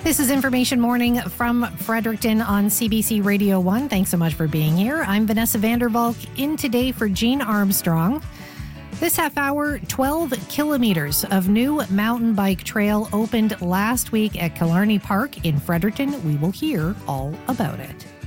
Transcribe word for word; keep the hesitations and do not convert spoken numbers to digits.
This is Information Morning from Fredericton on C B C Radio one. Thanks so much for being here. I'm Vanessa Vandervalk, in today for Jean Armstrong. This half hour, twelve kilometers of new mountain bike trail opened last week at Killarney Park in Fredericton. We will hear all about it.